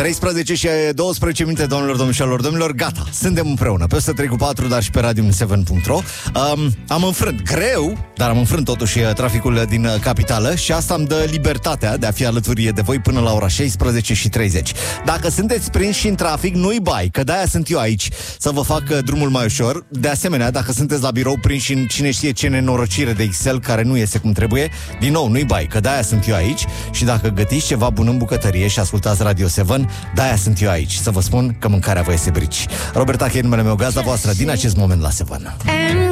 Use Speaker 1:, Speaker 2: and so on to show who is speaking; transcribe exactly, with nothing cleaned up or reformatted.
Speaker 1: treisprezece și douăsprezece minute, doamnelor, domnișoarelor, domnilor, gata, suntem împreună pe o sută trei cu patru, dar și pe radio șapte punct ro. um, Am înfrânt, greu, dar am înfrânt totuși traficul din capitală și asta îmi dă libertatea de a fi alături de voi până la ora șaisprezece și treizeci. Dacă sunteți prinși în trafic, nu-i bai, că de-aia sunt eu aici, să vă fac drumul mai ușor. De asemenea, dacă sunteți la birou prinși în cine știe ce nenorocire de Excel care nu iese cum trebuie, din nou, nu-i bai, că de-aia sunt eu aici. Și dacă gătiți ceva bun în bucătărie și ascultați Radio șapte, de-aia sunt eu aici, să vă spun că mâncarea vă iese brici. Robert Ache e numele meu, gazda voastră din acest moment la șapte.